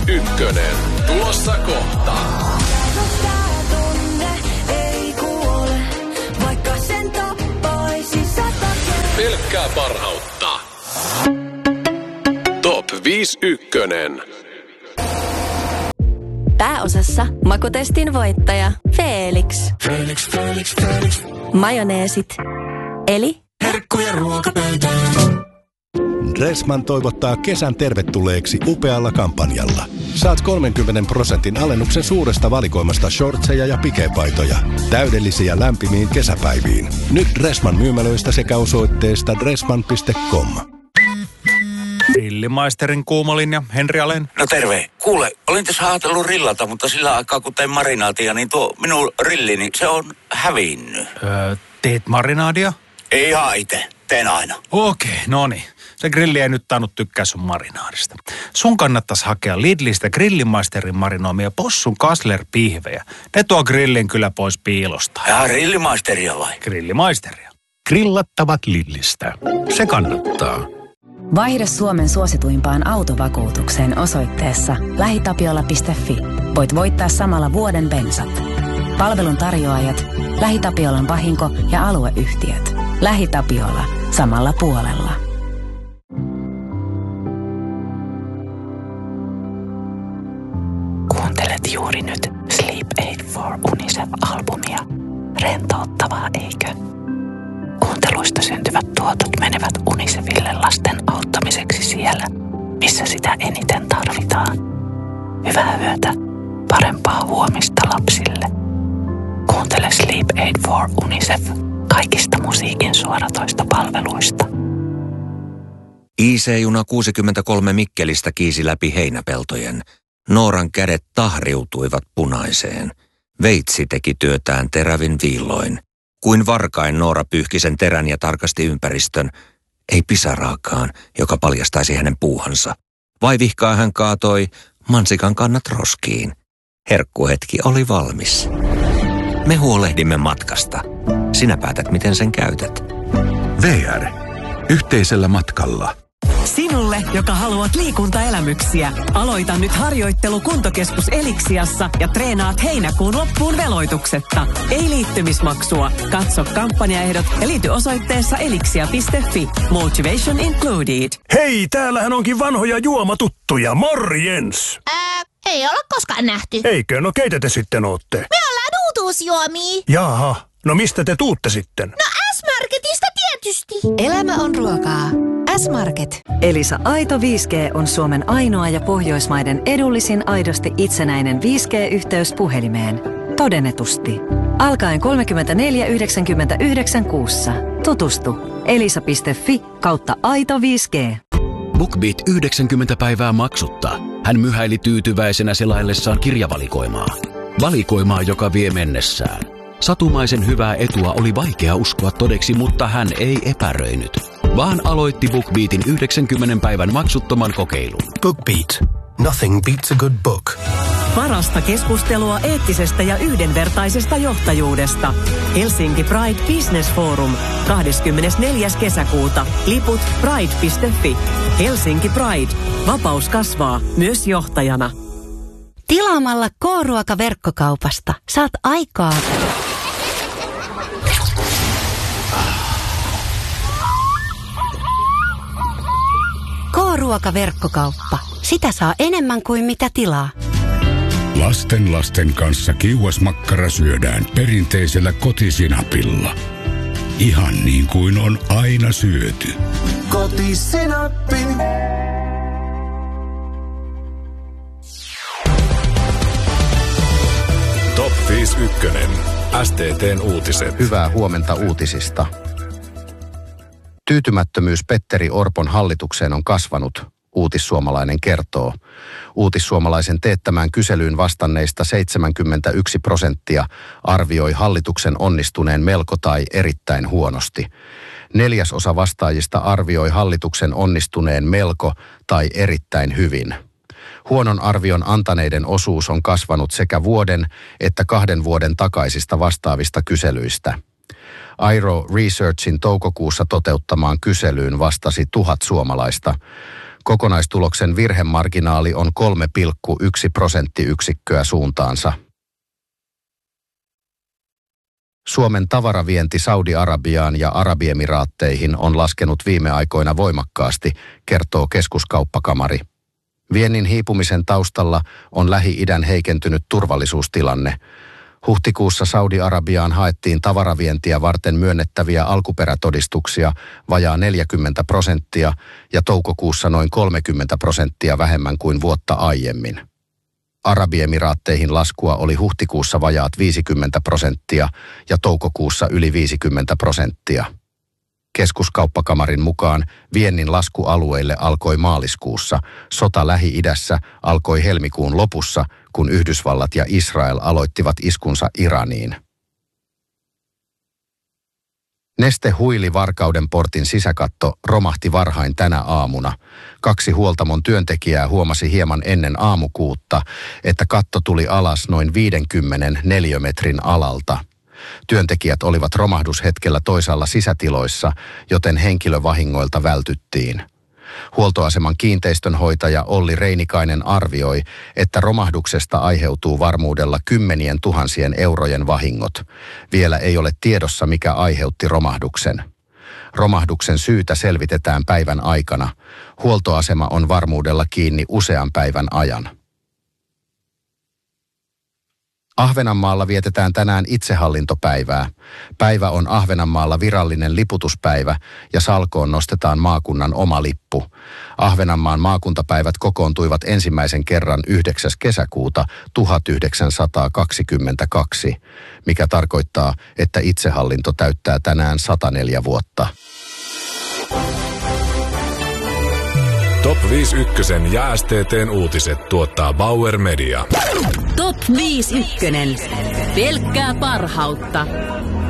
Tulossa kohta. Pelkkää parhautta. Top 51. Pääosassa makutestin voittaja Felix. Majoneesit. Eli herkkuja ruokapöytään. Dressman toivottaa kesän tervetulleeksi upealla kampanjalla. Saat 30% alennuksen suuresta valikoimasta shortseja ja pikepaitoja. Täydellisiä lämpimiin kesäpäiviin. Nyt Dressman myymälöistä sekä osoitteesta dressman.com. Grillimaisterin kuumolinja, Henri Alén. No terve. Kuule, olin tässä ajatellut rillata, mutta sillä aikaa kun tein marinaatia, niin tuo minun rillini, se on hävinnyt. Teet marinaadia? Ei ihan itse. Teen aina. Okei, no niin. Se grilli ei nyt tainnut tykkää sun marinaadista. Sun kannattaisi hakea Lidlistä Grillimaisterin marinoimia possun Kassler-pihvejä. Ne tuo grillin kyllä pois piilosta. Ja Grillimaisteria vai? Grillimaisteria. Grillattavat Lidlistä. Se kannattaa. Vaihda Suomen suosituimpaan autovakuutukseen osoitteessa lähitapiola.fi. Voit voittaa samalla vuoden bensat. Palvelun tarjoajat, LähiTapiolan vahinko- ja alueyhtiöt. LähiTapiola. Samalla puolella. Kuuntelet juuri nyt Sleep Aid for UNICEF-albumia. Rentouttavaa, eikö? Kuunteluista syntyvät tuotot menevät UNICEFille lasten auttamiseksi siellä, missä sitä eniten tarvitaan. Hyvää yötä, parempaa huomista lapsille. Kuuntele Sleep Aid for UNICEF kaikista musiikin suoratoistopalveluista. IC-juna 63 Mikkelistä kiisi läpi heinäpeltojen. Nooran kädet tahriutuivat punaiseen. Veitsi teki työtään terävin viilloin. Kuin varkain Noora pyyhki sen terän ja tarkasti ympäristön. Ei pisaraakaan, joka paljastaisi hänen puuhansa. Vaivihkaa hän kaatoi mansikan kannat roskiin. Herkkuhetki oli valmis. Me huolehdimme matkasta. Sinä päätät, miten sen käytät. VR. Yhteisellä matkalla. Sinulle, joka haluat liikuntaelämyksiä, aloita nyt harjoittelu Kuntokeskus Elixiassa ja treenaat heinäkuun loppuun veloituksetta. Ei liittymismaksua. Katso kampanjaehdot ja liity osoitteessa elixia.fi. Motivation included. Hei, täällähän onkin vanhoja juomatuttuja. Morjens! Ei olla koskaan nähty. Eikö? No keitä te sitten ootte? Me ollaan uutuusjuomia. Jaha, no mistä te tuutte sitten? No S-Marketista tietysti. Elämä on ruokaa. S-Market. Elisa Aito 5G on Suomen ainoa ja Pohjoismaiden edullisin aidosti itsenäinen 5G-yhteys puhelimeen. Todennetusti. Alkaen 34,99 kuussa. Tutustu. elisa.fi/Aito 5G. BookBeat 90 päivää maksutta. Hän myhäili tyytyväisenä selaillessaan kirjavalikoimaa. Valikoimaa, joka vie mennessään. Satumaisen hyvää etua oli vaikea uskoa todeksi, mutta hän ei epäröinyt, vaan aloitti BookBeatin 90 päivän maksuttoman kokeilun. BookBeat. Nothing beats a good book. Parasta keskustelua eettisestä ja yhdenvertaisesta johtajuudesta. Helsinki Pride Business Forum. 24. kesäkuuta. Liput pride.fi. Helsinki Pride. Vapaus kasvaa myös johtajana. tilaamalla K-ruoka-verkkokaupasta saat aikaa. K-ruoka-verkkokauppa. Sitä saa enemmän kuin mitä tilaa. Lasten kanssa kiuasmakkara syödään perinteisellä kotisinapilla. Ihan niin kuin on aina syöty. Kotisinappi. Top 51. STT:n uutiset. Hyvää huomenta uutisista. Tyytymättömyys Petteri Orpon hallitukseen on kasvanut, Uutissuomalainen kertoo. Uutissuomalaisen teettämään kyselyyn vastanneista 71% arvioi hallituksen onnistuneen melko tai erittäin huonosti. 4% vastaajista arvioi hallituksen onnistuneen melko tai erittäin hyvin. Huonon arvion antaneiden osuus on kasvanut sekä vuoden että 2 vuoden takaisista vastaavista kyselyistä. Airo Researchin toukokuussa toteuttamaan kyselyyn vastasi 1000 suomalaista. Kokonaistuloksen virhemarginaali on 3,1 prosenttiyksikköä suuntaansa. Suomen tavaravienti Saudi-Arabiaan ja Arabiemiraatteihin on laskenut viime aikoina voimakkaasti, kertoo Keskuskauppakamari. Viennin hiipumisen taustalla on Lähi-idän heikentynyt turvallisuustilanne. Huhtikuussa Saudi-Arabiaan haettiin tavaravientiä varten myönnettäviä alkuperätodistuksia vajaa 40% ja toukokuussa noin 30% vähemmän kuin vuotta aiemmin. Arabiemiraatteihin laskua oli huhtikuussa vajaat 50% ja toukokuussa yli 50%. Keskuskauppakamarin mukaan viennin lasku alueille alkoi maaliskuussa, sota Lähi-idässä alkoi helmikuun lopussa, kun Yhdysvallat ja Israel aloittivat iskunsa Iraniin. Neste huili Varkauden portin sisäkatto romahti varhain tänä aamuna. 2 huoltamon työntekijää huomasi hieman ennen aamukuutta, että katto tuli alas noin 50 neliömetrin alalta. Työntekijät olivat romahdushetkellä toisaalla sisätiloissa, joten henkilövahingoilta vältyttiin. Huoltoaseman kiinteistönhoitaja Olli Reinikainen arvioi, että romahduksesta aiheutuu varmuudella 10 000 eurojen vahingot. Vielä ei ole tiedossa, mikä aiheutti romahduksen. Romahduksen syytä selvitetään päivän aikana. Huoltoasema on varmuudella kiinni usean päivän ajan. Ahvenanmaalla vietetään tänään itsehallintopäivää. Päivä on Ahvenanmaalla virallinen liputuspäivä ja salkoon nostetaan maakunnan oma lippu. Ahvenanmaan maakuntapäivät kokoontuivat ensimmäisen kerran 9. kesäkuuta 1922, mikä tarkoittaa, että itsehallinto täyttää tänään 104 vuotta. Top 5 Ykkösen ja STT:n uutiset tuottaa Bauer Media. Top 5 Ykkönen. Pelkkää parhautta.